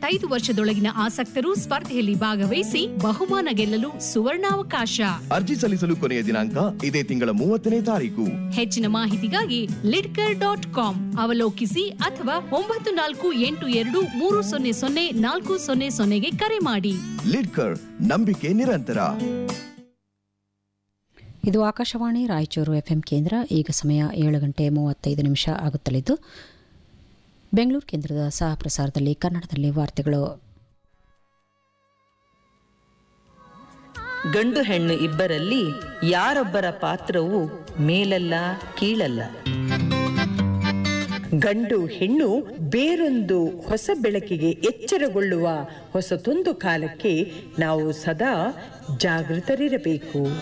25 ವರ್ಷದೊಳಗಿನ ಆಸಕ್ತರು ಸ್ಪರ್ಧೆಯಲ್ಲಿ ಭಾಗವಹಿಸಿ ಬಹುಮಾನ ಗೆಲ್ಲಲು ಸುವರ್ಣಾವಕಾಶ. ಅರ್ಜಿ ಸಲ್ಲಿಸಲು ಕೊನೆಯ ದಿನಾಂಕ ಇದೇ ತಿಂಗಳ 30ನೇ ತಾರೀಕು. ಹೆಚ್ಚಿನ ಮಾಹಿತಿಗಾಗಿ lidker.com ಅವಲೋಕಿಸಿ ಅಥವಾ 9482300400ಗೆ ಕರೆ ಮಾಡಿ. ಲಿಡ್ಕರ್, ನಂಬಿಕೆ ನಿರಂತರ. ಇದು ಆಕಾಶವಾಣಿ ರಾಯಚೂರು ಎಫ್ಎಂ ಕೇಂದ್ರ. ಈಗ ಸಮಯ 7:35 ಆಗುತ್ತಲಿದ್ದು, ಬೆಂಗಳೂರು ಕೇಂದ್ರದ ಸಹ ಪ್ರಸಾರದಲ್ಲಿ ಕನ್ನಡದಲ್ಲಿ ವಾರ್ತೆಗಳು. ಗಂಡು ಹೆಣ್ಣು ಇಬ್ಬರಲ್ಲಿ ಯಾರೊಬ್ಬರ ಪಾತ್ರವೂ ಮೇಲಲ್ಲ ಕೀಳಲ್ಲ. ಗಂಡು ಹೆಣ್ಣು ಬೇರೊಂದು ಹೊಸ ಬೆಳಕಿಗೆ ಎಚ್ಚರಗೊಳ್ಳುವ ಹೊಸತೊಂದು ಕಾಲಕ್ಕೆ ನಾವು ಸದಾ ಜಾಗೃತರಿರಬೇಕು.